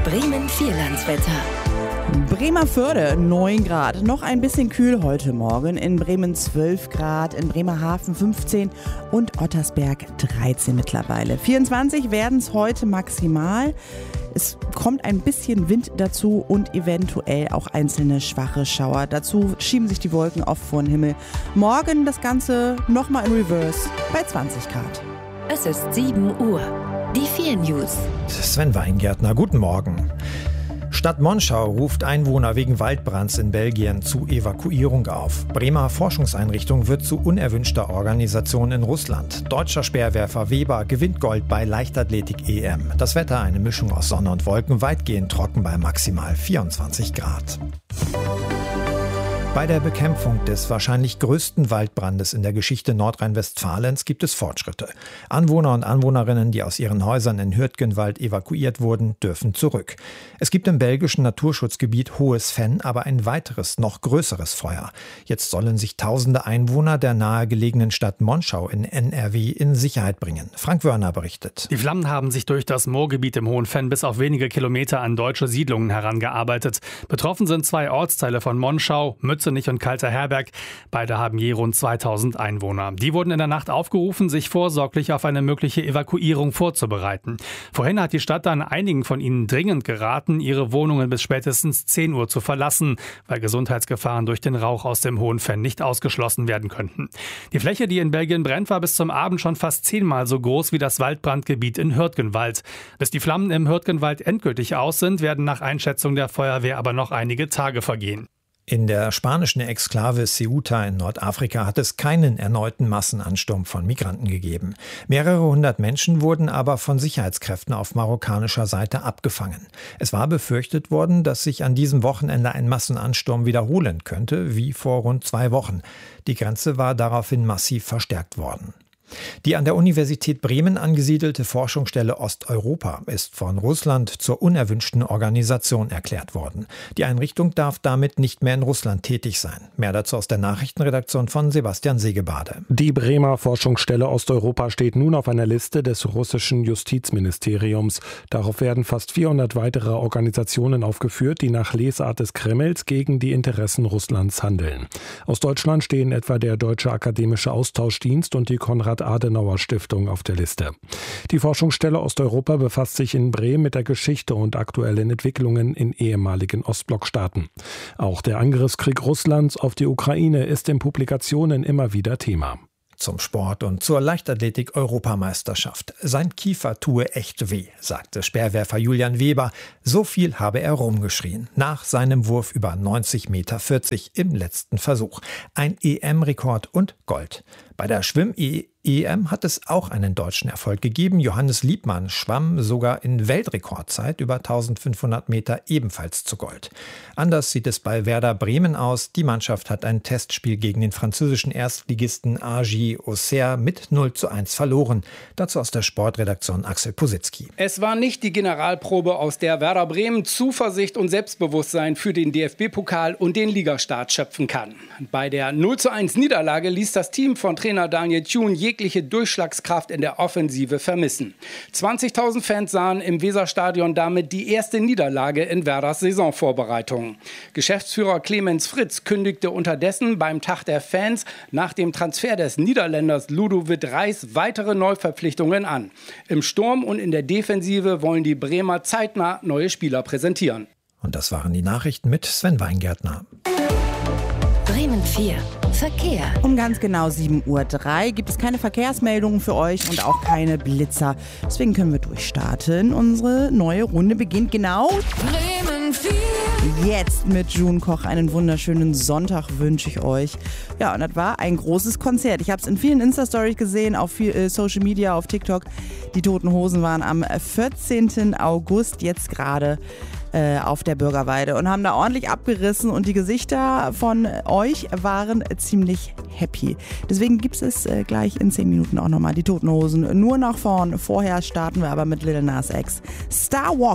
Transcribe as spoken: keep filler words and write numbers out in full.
Bremen Vierlandswetter. Bremerförde neun Grad, noch ein bisschen kühl heute Morgen, in Bremen zwölf Grad, in Bremerhaven fünfzehn und Ottersberg dreizehn mittlerweile. vierundzwanzig werden es heute maximal. Es kommt ein bisschen Wind dazu und eventuell auch einzelne schwache Schauer. Dazu schieben sich die Wolken oft vor den Himmel. Morgen das Ganze nochmal in Reverse bei zwanzig Grad. Es ist sieben Uhr. Die vier News. Sven Weingärtner, guten Morgen. Stadt Monschau ruft Einwohner wegen Waldbrands in Belgien zu Evakuierung auf. Bremer Forschungseinrichtung wird zu unerwünschter Organisation in Russland. Deutscher Speerwerfer Weber gewinnt Gold bei Leichtathletik-E M. Das Wetter eine Mischung aus Sonne und Wolken, weitgehend trocken bei maximal vierundzwanzig Grad. Bei der Bekämpfung des wahrscheinlich größten Waldbrandes in der Geschichte Nordrhein-Westfalens gibt es Fortschritte. Anwohner und Anwohnerinnen, die aus ihren Häusern in Hürtgenwald evakuiert wurden, dürfen zurück. Es gibt im belgischen Naturschutzgebiet Hohes Venn aber ein weiteres, noch größeres Feuer. Jetzt sollen sich tausende Einwohner der nahegelegenen Stadt Monschau in N R W in Sicherheit bringen. Frank Wörner berichtet. Die Flammen haben sich durch das Moorgebiet im Hohen Venn bis auf wenige Kilometer an deutsche Siedlungen herangearbeitet. Betroffen sind zwei Ortsteile von Monschau, Mützenich und Kalter Herberg. Beide haben je rund zweitausend Einwohner. Die wurden in der Nacht aufgerufen, sich vorsorglich auf eine mögliche Evakuierung vorzubereiten. Vorhin hat die Stadt dann einigen von ihnen dringend geraten, ihre Wohnungen bis spätestens zehn Uhr zu verlassen, weil Gesundheitsgefahren durch den Rauch aus dem Hohen Venn nicht ausgeschlossen werden könnten. Die Fläche, die in Belgien brennt, war bis zum Abend schon fast zehnmal so groß wie das Waldbrandgebiet in Hürtgenwald. Bis die Flammen im Hürtgenwald endgültig aus sind, werden nach Einschätzung der Feuerwehr aber noch einige Tage vergehen. In der spanischen Exklave Ceuta in Nordafrika hat es keinen erneuten Massenansturm von Migranten gegeben. Mehrere hundert Menschen wurden aber von Sicherheitskräften auf marokkanischer Seite abgefangen. Es war befürchtet worden, dass sich an diesem Wochenende ein Massenansturm wiederholen könnte, wie vor rund zwei Wochen. Die Grenze war daraufhin massiv verstärkt worden. Die an der Universität Bremen angesiedelte Forschungsstelle Osteuropa ist von Russland zur unerwünschten Organisation erklärt worden. Die Einrichtung darf damit nicht mehr in Russland tätig sein. Mehr dazu aus der Nachrichtenredaktion von Sebastian Segebade. Die Bremer Forschungsstelle Osteuropa steht nun auf einer Liste des russischen Justizministeriums. Darauf werden fast vierhundert weitere Organisationen aufgeführt, die nach Lesart des Kremls gegen die Interessen Russlands handeln. Aus Deutschland stehen etwa der Deutsche Akademische Austauschdienst und die Konrad-Adenauer-Stiftung auf der Liste. Die Forschungsstelle Osteuropa befasst sich in Bremen mit der Geschichte und aktuellen Entwicklungen in ehemaligen Ostblockstaaten. Auch der Angriffskrieg Russlands auf die Ukraine ist in Publikationen immer wieder Thema. Zum Sport und zur Leichtathletik-Europameisterschaft. Sein Kiefer tue echt weh, sagte Speerwerfer Julian Weber. So viel habe er rumgeschrien. Nach seinem Wurf über neunzig Meter vierzig im letzten Versuch. Ein E M-Rekord und Gold. Bei der Schwimm-E M hat es auch einen deutschen Erfolg gegeben. Johannes Liebmann schwamm sogar in Weltrekordzeit über eintausendfünfhundert Meter ebenfalls zu Gold. Anders sieht es bei Werder Bremen aus. Die Mannschaft hat ein Testspiel gegen den französischen Erstligisten A J Auxerre mit null zu eins verloren. Dazu aus der Sportredaktion Axel Positzky. Es war nicht die Generalprobe, aus der Werder Bremen Zuversicht und Selbstbewusstsein für den D F B-Pokal und den Ligastart schöpfen kann. Bei der null zu eins Niederlage ließ das Team von Trainer Daniel Thun jegliche Durchschlagskraft in der Offensive vermissen. zwanzigtausend Fans sahen im Weserstadion damit die erste Niederlage in Werders Saisonvorbereitung. Geschäftsführer Clemens Fritz kündigte unterdessen beim Tag der Fans nach dem Transfer des Niederländers Ludovic Reis weitere Neuverpflichtungen an. Im Sturm und in der Defensive wollen die Bremer zeitnah neue Spieler präsentieren. Und das waren die Nachrichten mit Sven Weingärtner. Bremen vier. Verkehr. Um ganz genau sieben Uhr drei gibt es keine Verkehrsmeldungen für euch und auch keine Blitzer. Deswegen können wir durchstarten. Unsere neue Runde beginnt genau Bremen vier. Jetzt mit June Koch. Einen wunderschönen Sonntag wünsche ich euch. Ja, und das war ein großes Konzert. Ich habe es in vielen Insta-Stories gesehen, auf viel, äh, Social Media, auf TikTok. Die Toten Hosen waren am vierzehnten August jetzt gerade äh, auf der Bürgerweide und haben da ordentlich abgerissen und die Gesichter von euch waren ziemlich happy. Deswegen gibt es äh, gleich in zehn Minuten auch nochmal die Toten Hosen nur nach vorn. Vorher starten wir aber mit Lil Nas X. Star Walk.